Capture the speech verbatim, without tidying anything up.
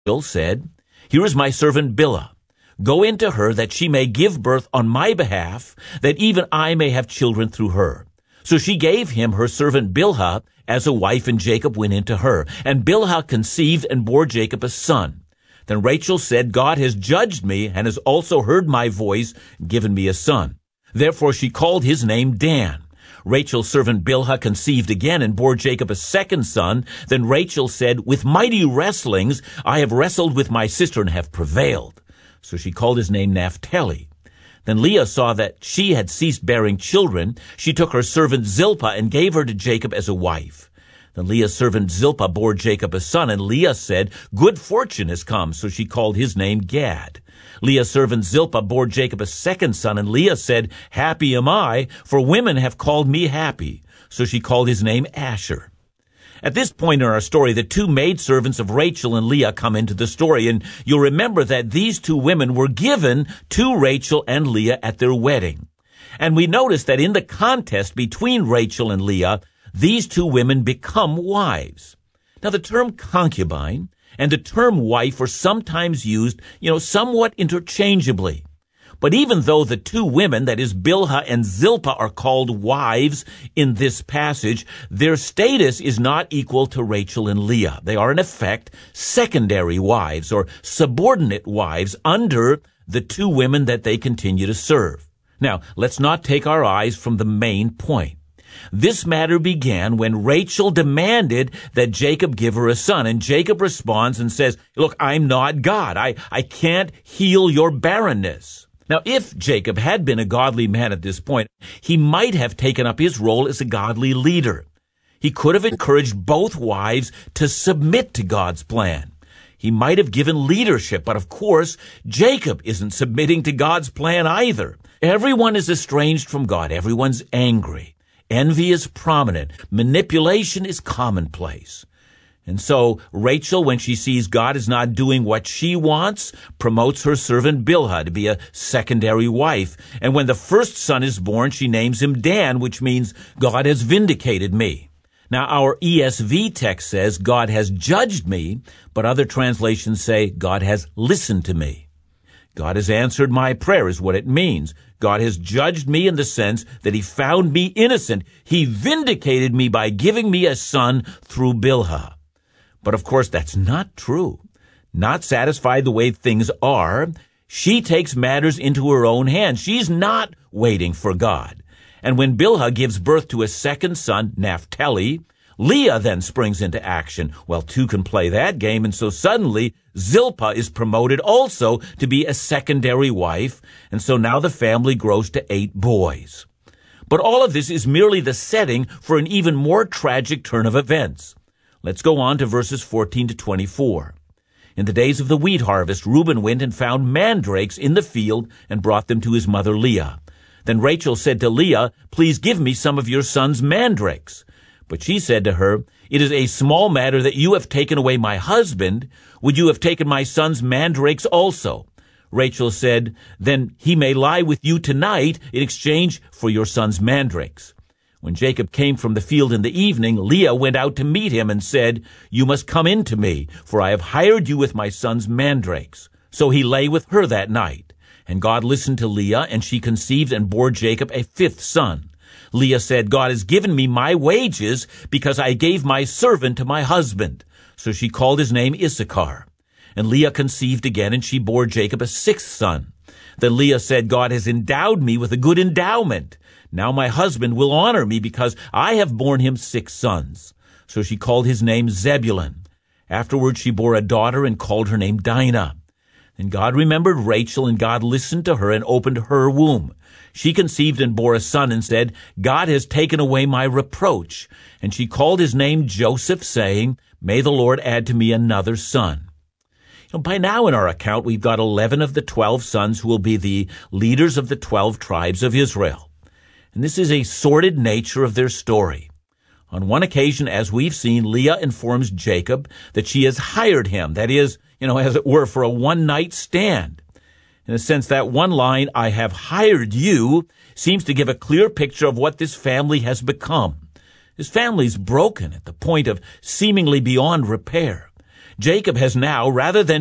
Rachel said, "Here is my servant Bilhah. Go into her that she may give birth on my behalf, that even I may have children through her." So she gave him her servant Bilhah as a wife, and Jacob went into her. And Bilhah conceived and bore Jacob a son. Then Rachel said, "God has judged me and has also heard my voice, and given me a son." Therefore she called his name Dan. Rachel's servant Bilhah conceived again and bore Jacob a second son. Then Rachel said, "With mighty wrestlings I have wrestled with my sister and have prevailed." So she called his name Naphtali. Then Leah saw that she had ceased bearing children. She took her servant Zilpah and gave her to Jacob as a wife. Then Leah's servant Zilpah bore Jacob a son, and Leah said, "Good fortune has come." So she called his name Gad. Leah's servant Zilpah bore Jacob a second son, and Leah said, "Happy am I, for women have called me happy." So she called his name Asher. At this point in our story, the two maidservants of Rachel and Leah come into the story, and you'll remember that these two women were given to Rachel and Leah at their wedding. And we notice that in the contest between Rachel and Leah, these two women become wives. Now, the term concubine and the term wife are sometimes used, you know, somewhat interchangeably. But even though the two women, that is Bilhah and Zilpah, are called wives in this passage, their status is not equal to Rachel and Leah. They are, in effect, secondary wives or subordinate wives under the two women that they continue to serve. Now, let's not take our eyes from the main point. This matter began when Rachel demanded that Jacob give her a son, and Jacob responds and says, "Look, I'm not God. I, I can't heal your barrenness." Now, if Jacob had been a godly man at this point, he might have taken up his role as a godly leader. He could have encouraged both wives to submit to God's plan. He might have given leadership, but of course, Jacob isn't submitting to God's plan either. Everyone is estranged from God. Everyone's angry. Envy is prominent. Manipulation is commonplace. And so Rachel, when she sees God is not doing what she wants, promotes her servant Bilhah to be a secondary wife. And when the first son is born, she names him Dan, which means God has vindicated me. Now, our E S V text says God has judged me, but other translations say God has listened to me. God has answered my prayer is what it means. God has judged me in the sense that he found me innocent. He vindicated me by giving me a son through Bilhah. But of course, that's not true. Not satisfied the way things are, she takes matters into her own hands. She's not waiting for God. And when Bilhah gives birth to a second son, Naphtali, Leah then springs into action. Well, two can play that game, and so suddenly Zilpah is promoted also to be a secondary wife, and so now the family grows to eight boys. But all of this is merely the setting for an even more tragic turn of events. Let's go on to verses fourteen to twenty-four. In the days of the wheat harvest, Reuben went and found mandrakes in the field and brought them to his mother Leah. Then Rachel said to Leah, "Please give me some of your son's mandrakes." But she said to her, "It is a small matter that you have taken away my husband. Would you have taken my son's mandrakes also?" Rachel said, "Then he may lie with you tonight in exchange for your son's mandrakes." When Jacob came from the field in the evening, Leah went out to meet him and said, "You must come in to me, for I have hired you with my son's mandrakes." So he lay with her that night. And God listened to Leah, and she conceived and bore Jacob a fifth son. Leah said, "God has given me my wages because I gave my servant to my husband." So she called his name Issachar. And Leah conceived again, and she bore Jacob a sixth son. Then Leah said, "God has endowed me with a good endowment. Now my husband will honor me because I have borne him six sons." So she called his name Zebulun. Afterward she bore a daughter and called her name Dinah. And God remembered Rachel, and God listened to her and opened her womb. She conceived and bore a son and said, "God has taken away my reproach." And she called his name Joseph, saying, "May the Lord add to me another son." You know, by now in our account, we've got eleven of the twelve sons who will be the leaders of the twelve tribes of Israel. And this is a sordid nature of their story. On one occasion, as we've seen, Leah informs Jacob that she has hired him, that is, you know, as it were, for a one-night stand. In a sense, that one line, "I have hired you," seems to give a clear picture of what this family has become. This family's broken at the point of seemingly beyond repair. Jacob has now, rather than